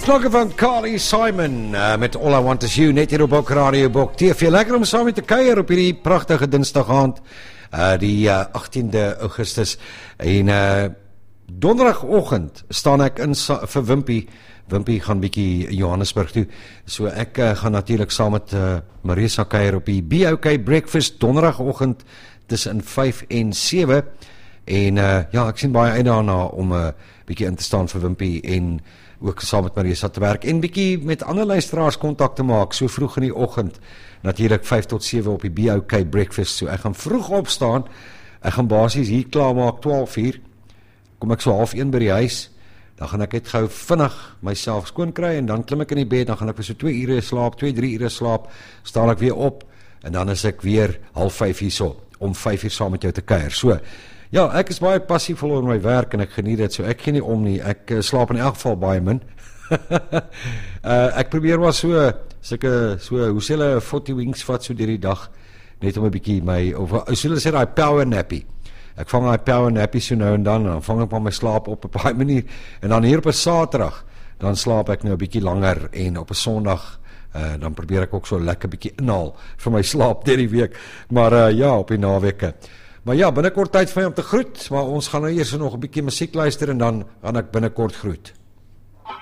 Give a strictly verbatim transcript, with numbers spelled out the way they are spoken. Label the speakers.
Speaker 1: Sloggen van Carly Simon uh, met All I Want Is You, net hier op Bok Radio Bok T V. Lekker om saam met te kuier op hierdie pragtige dinsdag aand, uh, die uh, agtiende Augustus. En uh, donderdagoggend staan ek in vir Wimpie. Wimpie gaan bietjie Johannesburg toe. So ek uh, gaan natuurlik saam met uh, Marisa kuier op die B O K Breakfast donderdagoggend tussen vyf en sewe. En uh, ja, ek sien baie uit daarna om 'n uh, bietjie in te staan vir Wimpie en ook saam met Marisa te werk en bietjie met ander luisteraars kontak te maak so vroeg in die oggend. Natuurlik vyf tot sewe op die B O K Breakfast. So ek gaan vroeg opstaan. Ek gaan basies hier klaar maak twaalf uur. Kom ek so half een by die huis. Dan gaan ek net gou vinnig myself skoon kry en dan klim ek in die bed, dan gaan ek vir so twee ure slaap, twee, drie ure slaap, staan ek weer op en dan is ek weer half vyf hierso om vyf uur saam met jou te kuier. So ja, ek is baie passievol oor my werk en ek geniet dit, so ek gee nie om nie, ek uh, slaap in elk geval baie min. uh, ek probeer maar so, sulke, so, hoe sê hulle, forty wings vat so deur die dag, net om 'n bietjie my, of so hulle sê die power nappy. Ek vang die power nappy so nou en dan, dan vang ek maar my slaap op op 'n baie manier, en dan hier op 'n Saterdag, dan slaap ek nou 'n bietjie langer, en op 'n Sondag, uh, dan probeer ek ook so lekker bietjie inhaal vir my slaap deur die week, maar uh, ja, op die naweke. Maar ja, binnekort tyd vir my om te groet, maar ons gaan nou eers nog 'n bietjie musiek luister en dan gaan ek binnekort groet.